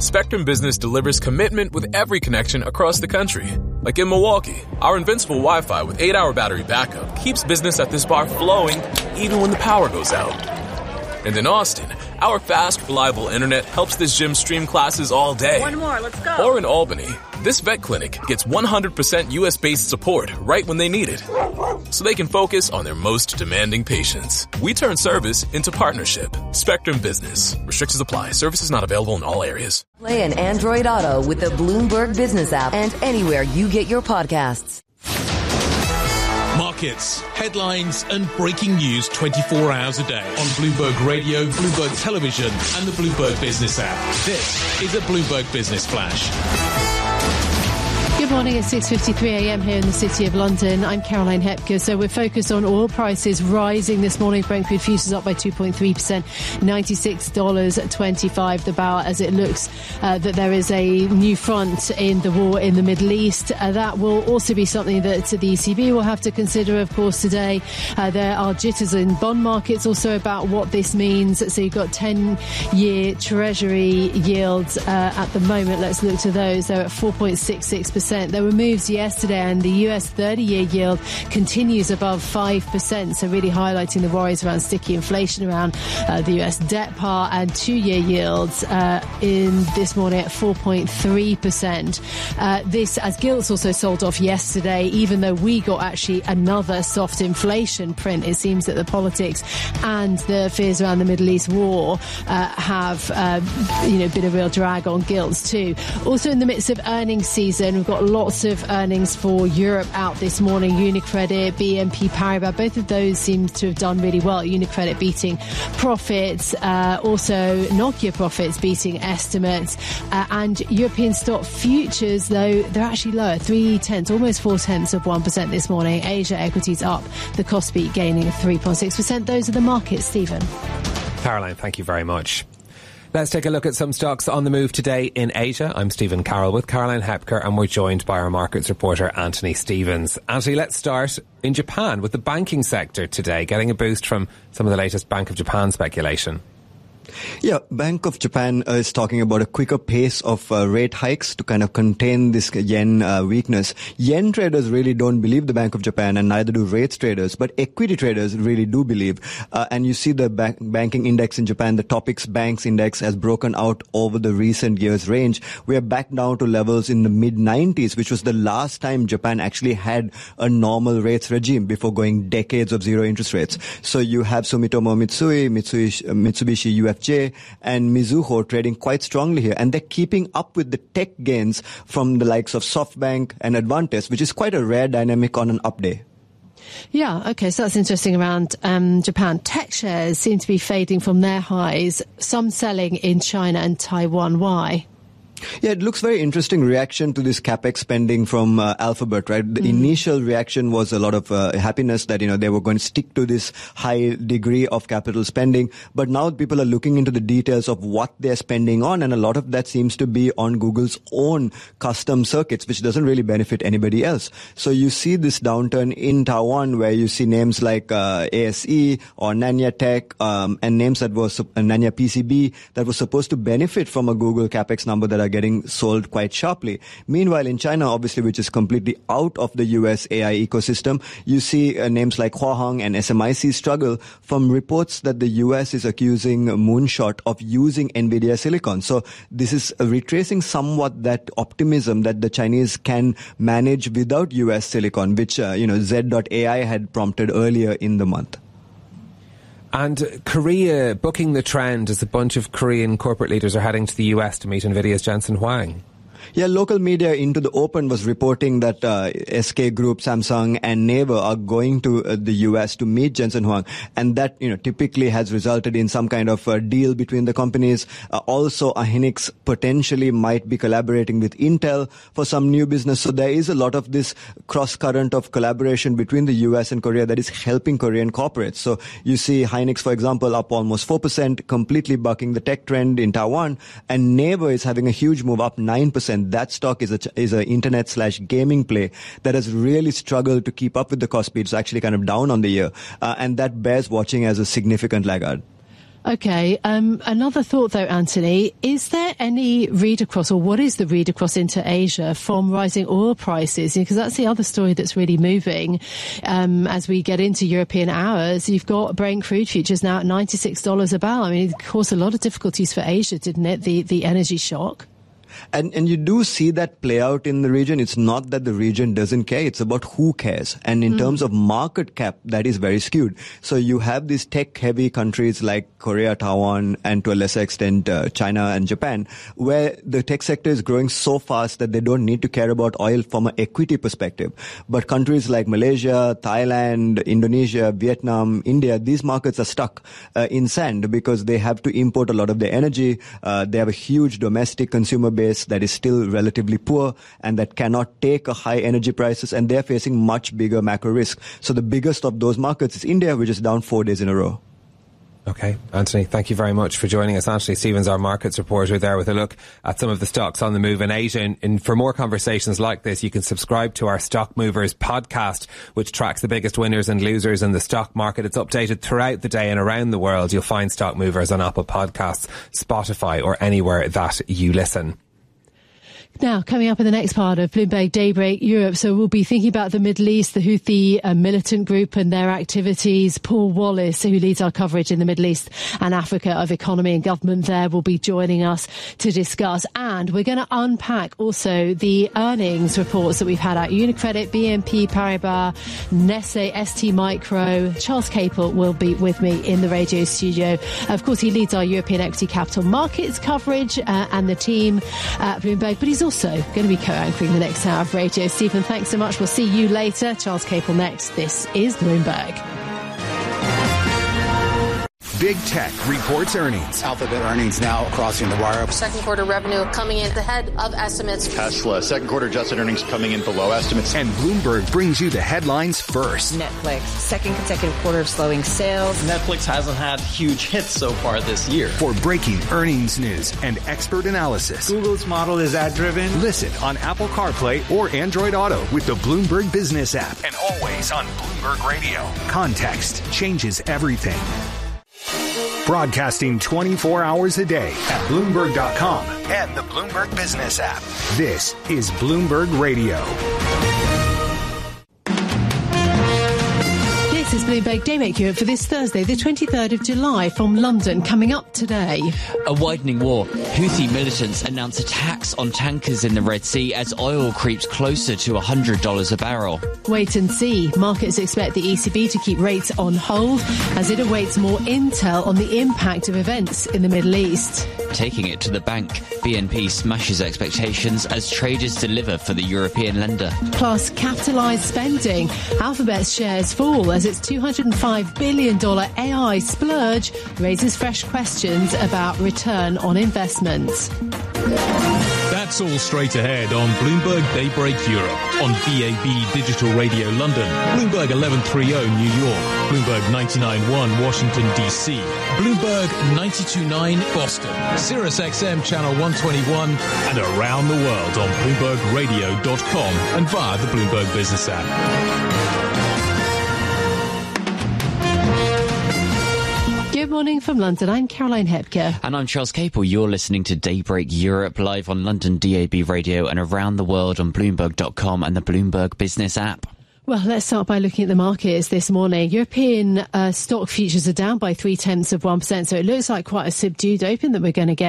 Spectrum Business delivers commitment with every connection across the country. Like in Milwaukee, our invincible Wi-Fi with 8-hour battery backup keeps business at this bar flowing even when the power goes out. And in Austin, our fast, reliable internet helps this gym stream classes all day. One more, let's go. Or in Albany, this vet clinic gets 100% US-based support right when they need it, so they can focus on their most demanding patients. We turn service into partnership. Spectrum Business. Restrictions apply. Services not available in all areas. Play an Android Auto with the Bloomberg Business app and anywhere you get your podcasts. Markets, headlines and breaking news 24 hours a day on Bloomberg Radio, Bloomberg Television and the Bloomberg Business app. This is a Bloomberg Business Flash. Good morning, it's 6:53 a.m. here in the City of London. I'm Caroline Hepker. So we're focused on oil prices rising this morning. Brent crude futures up by 2.3%, $96.25 the barrel, as it looks that there is a new front in the war in the Middle East. That will also be something that the ECB will have to consider, of course, today. There are jitters in bond markets also about what this means. So you've got 10-year Treasury yields at the moment. Let's look to those. They're at 4.66%. There were moves yesterday and the US 30-year yield continues above 5%, so really highlighting the worries around sticky inflation around the US debt part, and 2-year yields in this morning at 4.3%. This, as gilts also sold off yesterday, even though we got actually another soft inflation print. It seems that the politics and the fears around the Middle East war have been a real drag on gilts too. Also in the midst of earnings season, we've got lots of earnings for Europe out this morning. UniCredit, BNP Paribas, both of those seem to have done really well. UniCredit beating profits, also Nokia profits beating estimates, and European stock futures, though, they're actually lower, 0.3, almost 0.4% this morning. Asia equities up, the Kospi gaining 3.6%. Those are the markets, Stephen. Caroline, thank you very much. Let's take a look at some stocks on the move today in Asia. I'm Stephen Carroll with Caroline Hepker, and we're joined by our markets reporter, Anthony Stevens. Anthony, let's start in Japan with the banking sector today, getting a boost from some of the latest Bank of Japan speculation. Yeah, Bank of Japan is talking about a quicker pace of rate hikes to kind of contain this yen weakness. Yen traders really don't believe the Bank of Japan, and neither do rates traders, but equity traders really do believe. And you see the banking index in Japan, the Topix Banks Index, has broken out over the recent years' range. We are back down to levels in the mid-90s, which was the last time Japan actually had a normal rates regime before going decades of zero interest rates. So you have Sumitomo Mitsui, Mitsubishi UFJ, and Mizuho trading quite strongly here, and they're keeping up with the tech gains from the likes of SoftBank and Advantis, which is quite a rare dynamic on an up day. Yeah, okay, so that's interesting around Japan. Tech shares seem to be fading from their highs, some selling in China and Taiwan. Why? Yeah, it looks very interesting reaction to this capex spending from Alphabet, right? The initial reaction was a lot of happiness that, they were going to stick to this high degree of capital spending. But now people are looking into the details of what they're spending on, and a lot of that seems to be on Google's own custom circuits, which doesn't really benefit anybody else. So you see this downturn in Taiwan, where you see names like ASE or Nanya Tech, and names that was Nanya PCB that was supposed to benefit from a Google capex number that are getting sold quite sharply. Meanwhile, in China, obviously, which is completely out of the US AI ecosystem, you see names like Huaheng and SMIC struggle from reports that the US is accusing Moonshot of using NVIDIA silicon. So this is retracing somewhat that optimism that the Chinese can manage without US silicon, which, Z.AI had prompted earlier in the month. And Korea booking the trend as a bunch of Korean corporate leaders are heading to the US to meet NVIDIA's Jensen Huang. Yeah, local media into the open was reporting that SK Group, Samsung and Naver are going to the US to meet Jensen Huang, and that typically has resulted in some kind of deal between the companies. Also, Hynix potentially might be collaborating with Intel for some new business. So there is a lot of this cross current of collaboration between the US and Korea that is helping Korean corporates. So you see Hynix, for example, up almost 4%, completely bucking the tech trend in Taiwan, and Naver is having a huge move, up 9%. That stock is a internet/gaming play that has really struggled to keep up with the Kospi. It's actually kind of down on the year, and that bears watching as a significant laggard. Okay. Another thought, though, Anthony, is there any read across, or what is the read across into Asia from rising oil prices? Because that's the other story that's really moving. As we get into European hours, you've got Brent crude futures now at $96 a barrel. I mean, it caused a lot of difficulties for Asia, didn't it? The energy shock. And you do see that play out in the region. It's not that the region doesn't care. It's about who cares. And in terms of market cap, that is very skewed. So you have these tech-heavy countries like Korea, Taiwan, and to a lesser extent, China and Japan, where the tech sector is growing so fast that they don't need to care about oil from an equity perspective. But countries like Malaysia, Thailand, Indonesia, Vietnam, India, these markets are stuck in sand because they have to import a lot of their energy. They have a huge domestic consumer base that is still relatively poor and that cannot take a high energy prices, and they're facing much bigger macro risk. So the biggest of those markets is India, which is down 4 days in a row. Okay, Anthony, thank you very much for joining us. Anthony Stevens, our markets reporter, there with a look at some of the stocks on the move in Asia. And for more conversations like this, you can subscribe to our Stock Movers podcast, which tracks the biggest winners and losers in the stock market. It's updated throughout the day and around the world. You'll find Stock Movers on Apple Podcasts, Spotify, or anywhere that you listen. Now, coming up in the next part of Bloomberg Daybreak Europe, so we'll be thinking about the Middle East, the Houthi militant group and their activities. Paul Wallace, who leads our coverage in the Middle East and Africa of economy and government there, will be joining us to discuss. And we're going to unpack also the earnings reports that we've had out. UniCredit, BNP Paribas, Nestlé, ST Micro. Charles Capel will be with me in the radio studio. Of course, he leads our European equity capital markets coverage and the team at Bloomberg, but he's also going to be co-anchoring the next hour of radio. Stephen, thanks so much. We'll see you later. Charles Capel next. This is Bloomberg. Big Tech reports earnings. Alphabet earnings now crossing the wire. Second quarter revenue coming in ahead of estimates. Tesla, second quarter adjusted earnings coming in below estimates. And Bloomberg brings you the headlines first. Netflix, second consecutive quarter of slowing sales. Netflix hasn't had huge hits so far this year. For breaking earnings news and expert analysis. Google's model is ad-driven. Listen on Apple CarPlay or Android Auto with the Bloomberg Business app. And always on Bloomberg Radio. Context changes everything. Broadcasting 24 hours a day at Bloomberg.com and the Bloomberg Business app. This is Bloomberg Radio. This is Bloomberg Daybreak Europe for this Thursday, the 23rd of July from London. Coming up today. A widening war. Houthi militants announce attacks on tankers in the Red Sea as oil creeps closer to $100 a barrel. Wait and see. Markets expect the ECB to keep rates on hold as it awaits more intel on the impact of events in the Middle East. Taking it to the bank, BNP smashes expectations as traders deliver for the European lender. Plus, capitalised spending. Alphabet's shares fall as its $205 billion AI splurge raises fresh questions about return on investments. That's all straight ahead on Bloomberg Daybreak Europe, on DAB Digital Radio London, Bloomberg 1130 New York, Bloomberg 99.1 Washington DC, Bloomberg 92.9 Boston, Sirius XM Channel 121, and around the world on BloombergRadio.com and via the Bloomberg Business app. Good morning from London. I'm Caroline Hepker. And I'm Charles Capel. You're listening to Daybreak Europe live on London DAB Radio and around the world on Bloomberg.com and the Bloomberg Business app. Well, let's start by looking at the markets this morning. European stock futures are down by 0.3%, so it looks like quite a subdued open that we're going to get.